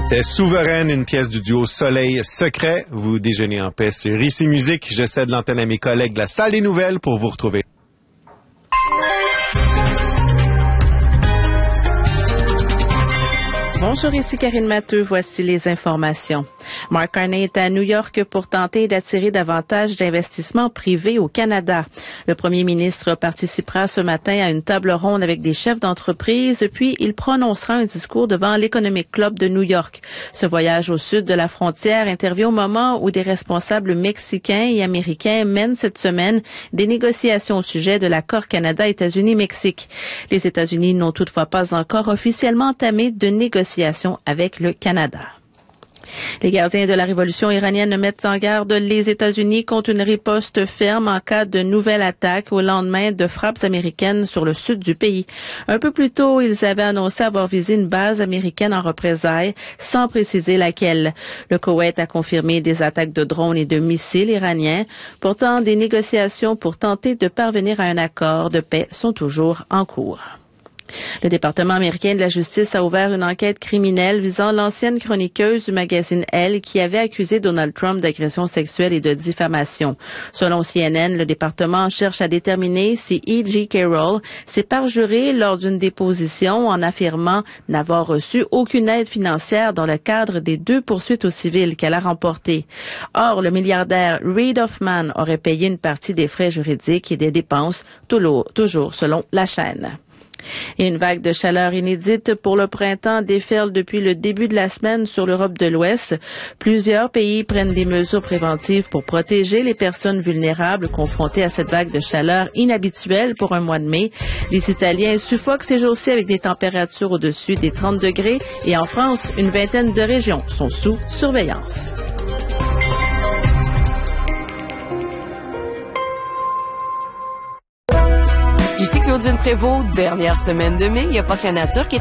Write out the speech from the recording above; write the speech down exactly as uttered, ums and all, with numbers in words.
C'était Souveraine, une pièce du duo Soleil Secret. Vous déjeunez en paix sur Ici Musique. Je cède l'antenne à mes collègues de la salle des nouvelles pour vous retrouver. Bonjour, ici Karine Matteux. Voici les informations. Mark Carney est à New York pour tenter d'attirer davantage d'investissements privés au Canada. Le premier ministre participera ce matin à une table ronde avec des chefs d'entreprise, puis il prononcera un discours devant l'Economic Club de New York. Ce voyage au sud de la frontière intervient au moment où des responsables mexicains et américains mènent cette semaine des négociations au sujet de l'accord Canada-États-Unis-Mexique. Les États-Unis n'ont toutefois pas encore officiellement entamé de négociations avec le Canada. Les gardiens de la révolution iranienne mettent en garde les États-Unis contre une riposte ferme en cas de nouvelle attaque au lendemain de frappes américaines sur le sud du pays. Un peu plus tôt, ils avaient annoncé avoir visé une base américaine en représailles, sans préciser laquelle. Le Koweït a confirmé des attaques de drones et de missiles iraniens. Pourtant, des négociations pour tenter de parvenir à un accord de paix sont toujours en cours. Le département américain de la justice a ouvert une enquête criminelle visant l'ancienne chroniqueuse du magazine Elle qui avait accusé Donald Trump d'agression sexuelle et de diffamation. Selon C N N, le département cherche à déterminer si E G Carroll s'est parjuré lors d'une déposition en affirmant n'avoir reçu aucune aide financière dans le cadre des deux poursuites au civil qu'elle a remportées. Or, le milliardaire Reid Hoffman aurait payé une partie des frais juridiques et des dépenses, toujours selon la chaîne. Et une vague de chaleur inédite pour le printemps déferle depuis le début de la semaine sur l'Europe de l'Ouest. Plusieurs pays prennent des mesures préventives pour protéger les personnes vulnérables confrontées à cette vague de chaleur inhabituelle pour un mois de mai. Les Italiens suffoquent ces jours-ci avec des températures au-dessus des trente degrés et en France, une vingtaine de régions sont sous surveillance. Ici Claudine Prévost, dernière semaine de mai, il n'y a pas que la nature qui est